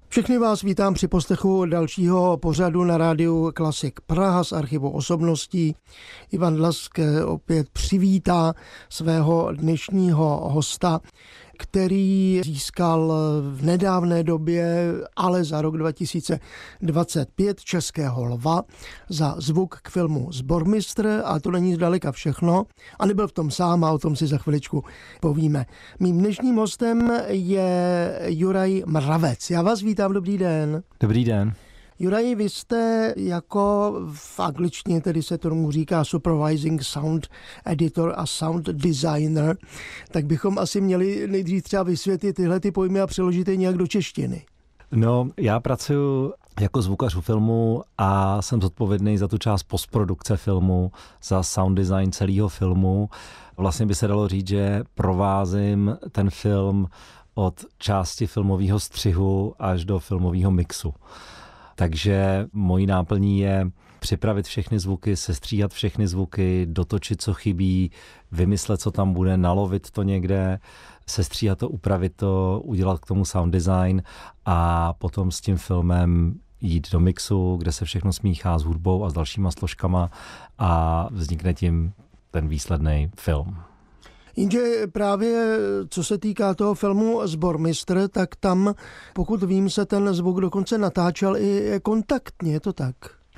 Všechny vás vítám při poslechu dalšího pořadu na rádiu Klasik Praha z archivu osobností. Ivan Dlask opět přivítá svého dnešního hosta, který získal v nedávné době, ale za rok 2025 Českého lva za zvuk k filmu Sbormistr, a to není zdaleka všechno. A nebyl v tom sám a o tom si za chviličku povíme. Mým dnešním hostem je Juraj Mravec. Já vás vítám, dobrý den. Dobrý den. Juraj, vy jste jako v angličtině, tedy se tomu říká supervising sound editor a sound designer, tak bychom asi měli nejdřív třeba vysvětlit tyhle ty pojmy a přeložit je nějak do češtiny. No, já pracuji jako zvukař u filmu a jsem zodpovědný za tu část postprodukce filmu, za sound design celého filmu. Vlastně by se dalo říct, že provázím ten film od části filmového střihu až do filmového mixu. Takže mojí náplní je připravit všechny zvuky, sestříhat všechny zvuky, dotočit, co chybí, vymyslet, co tam bude, nalovit to někde, sestříhat to, upravit to, udělat k tomu sound design a potom s tím filmem jít do mixu, kde se všechno smíchá s hudbou a s dalšíma složkama a vznikne tím ten výsledný film. Jenže právě co se týká toho filmu Sbormistr, tak tam, pokud vím, se ten zvuk dokonce natáčel i kontaktně, je to tak?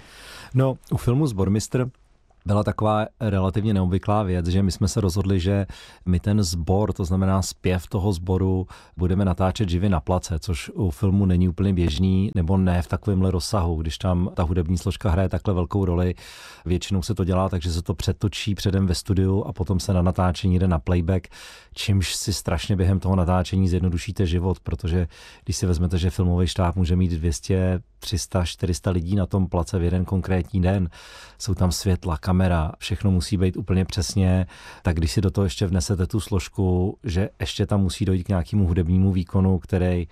No, u filmu Sbormistr byla taková relativně neobvyklá věc, že my jsme se rozhodli, že my ten sbor, to znamená zpěv toho sboru, budeme natáčet živě na place, což u filmu není úplně běžný, nebo ne v takovémhle rozsahu, když tam ta hudební složka hraje takhle velkou roli. Většinou se to dělá, takže se to předtočí předem ve studiu a potom se na natáčení jde na playback, čímž si strašně během toho natáčení zjednodušíte život, protože když si vezmete, že filmový štáb může mít 200, 300, 400 lidí na tom place v jeden konkrétní den, jsou tam světla, kamera, všechno musí být úplně přesně, tak když si do toho ještě vnesete tu složku, že ještě tam musí dojít k nějakému hudebnímu výkonu, který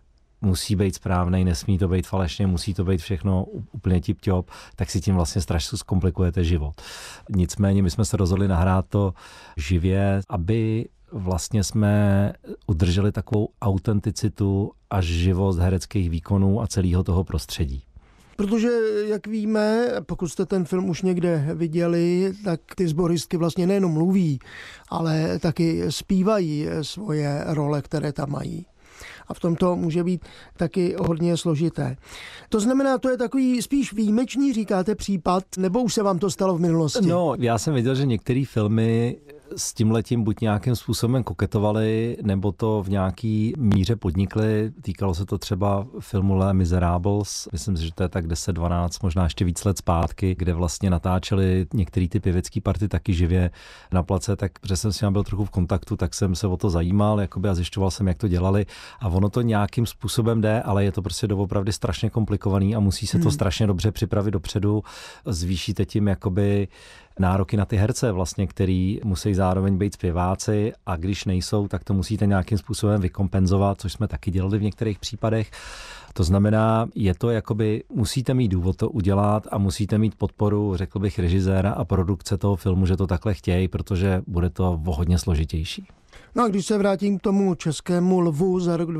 musí být správnej, nesmí to být falešně, musí to být všechno úplně tip-top, tak si tím vlastně strašně zkomplikujete život. Nicméně my jsme se rozhodli nahrát to živě, aby vlastně jsme udrželi takovou autenticitu a živost hereckých výkonů a celého toho prostředí. Protože, jak víme, pokud jste ten film už někde viděli, tak ty sboristky vlastně nejenom mluví, ale taky zpívají svoje role, které tam mají. A v tom to může být taky hodně složité. To znamená, to je takový spíš výjimečný, říkáte, případ, nebo už se vám to stalo v minulosti? No, já jsem viděl, že některé filmy s tímhletím buď nějakým způsobem koketovali, nebo to v nějaký míře podnikli. Týkalo se to třeba filmu Les Miserables, myslím si, že to je tak 10, 12, možná ještě víc let zpátky, kde vlastně natáčeli některé ty pěvecký party taky živě na place, tak protože jsem s nimi byl trochu v kontaktu, tak jsem se o to zajímal jakoby, a zjišťoval jsem, jak to dělali. A ono to nějakým způsobem jde, ale je to prostě doopravdy strašně komplikovaný a musí se to strašně dobře připravit dopředu. Zvýšíte tím jakoby nároky na ty herce vlastně, který musí zároveň být zpěváci a když nejsou, tak to musíte nějakým způsobem vykompenzovat, což jsme taky dělali v některých případech. To znamená, je to jakoby, musíte mít důvod to udělat a musíte mít podporu, řekl bych, režiséra a produkce toho filmu, že to takhle chtějí, protože bude to hodně složitější. No a když se vrátím k tomu Českému lvu za rok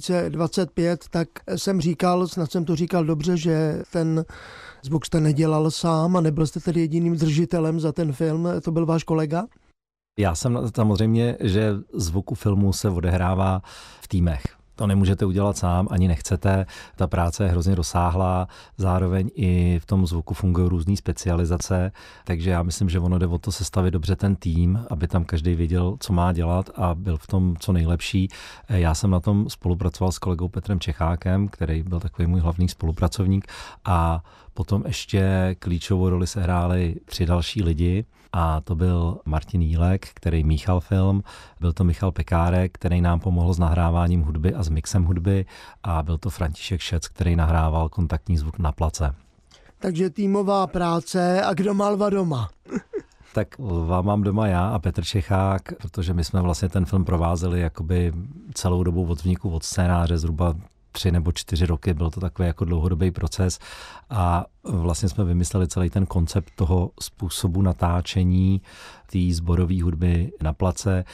2025, tak jsem říkal, snad jsem to říkal dobře, že ten zvuk jste nedělal sám a nebyl jste tedy jediným držitelem za ten film, to byl váš kolega? Já jsem samozřejmě, že zvuk u filmu se odehrává v týmech. To nemůžete udělat sám, ani nechcete. Ta práce je hrozně rozsáhlá, zároveň i v tom zvuku fungují různé specializace, takže já myslím, že ono jde o to sestavit dobře ten tým, aby tam každý věděl, co má dělat a byl v tom co nejlepší. Já jsem na tom spolupracoval s kolegou Petrem Čechákem, který byl takový můj hlavní spolupracovník a potom ještě klíčovou roli sehráli 3 další lidi. A to byl Martin Jílek, který míchal film, byl to Michal Pekárek, který nám pomohl s nahráváním hudby a s mixem hudby a byl to František Šec, který nahrával kontaktní zvuk na place. Takže týmová práce a kdo má lva doma? Tak lva mám doma já a Petr Čechák, protože my jsme vlastně ten film provázeli jakoby celou dobu od vzniku, od scénáře zhruba 3 nebo 4 roky, byl to takový jako dlouhodobý proces a vlastně jsme vymysleli celý ten koncept toho způsobu natáčení té sborové hudby na place.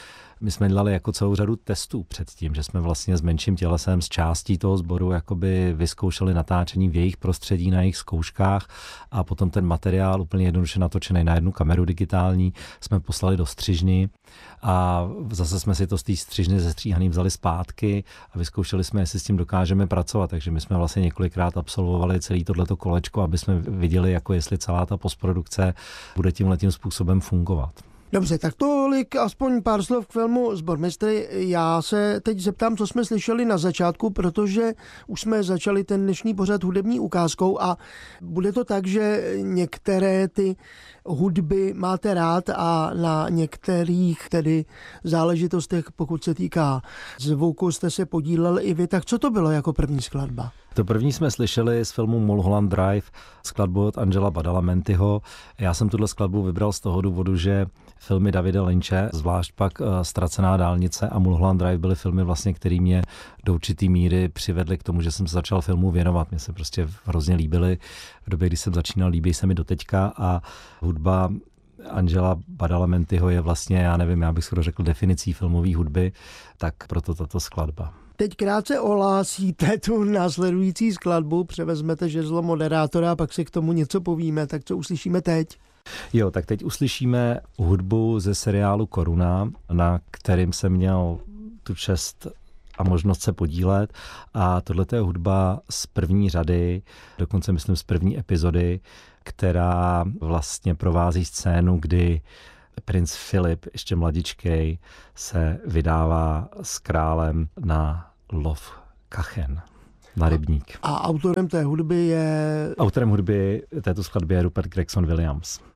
My jsme dělali jako celou řadu testů předtím, že jsme vlastně s menším tělesem, s částí toho sboru jakoby vyzkoušeli natáčení v jejich prostředí, na jejich zkouškách a potom ten materiál úplně jednoduše natočený na jednu kameru digitální jsme poslali do střižny a zase jsme si to z té střižny zestříhaný vzali zpátky a vyzkoušeli jsme, jestli s tím dokážeme pracovat. Takže my jsme vlastně několikrát absolvovali celý tohleto kolečko, aby jsme viděli, jako jestli celá ta postprodukce bude tímhletím způsobem fungovat. Dobře, tak tolik aspoň pár slov k filmu Sbormistry. Já se teď zeptám, co jsme slyšeli na začátku, protože už jsme začali ten dnešní pořad hudební ukázkou a bude to tak, že některé ty hudby máte rád a na některých tedy záležitostech, pokud se týká zvuku, jste se podílel i vy. Tak co to bylo jako první skladba? To první jsme slyšeli z filmu Mulholland Drive, skladbu od Angela Badalamentiho. Já jsem tuhle skladbu vybral z toho důvodu, že filmy Davida Lynche, zvlášť pak Ztracená dálnice a Mulholland Drive byly filmy vlastně, které mě do určitý míry přivedly k tomu, že jsem se začal filmu věnovat. Mně se prostě hrozně líbily. V době, kdy jsem začínal, líbí se mi doteďka a hudba Angela Badalamentiho je vlastně, já nevím, já bych skoro řekl definicí filmové hudby, tak proto tato skladba. Teď krátce ohlásíte tu následující skladbu, převezmete žezlo moderátora a pak si k tomu něco povíme, tak co uslyšíme teď? Jo, tak teď uslyšíme hudbu ze seriálu Koruna, na kterým jsem měl tu čest a možnost se podílet a tohle je hudba z první řady, dokonce myslím z první epizody, která vlastně provází scénu, kdy princ Filip, ještě mladičkej, se vydává s králem na lov kachen, na rybník. A autorem té hudby je... Autorem hudby této skladby je Rupert Gregson Williams.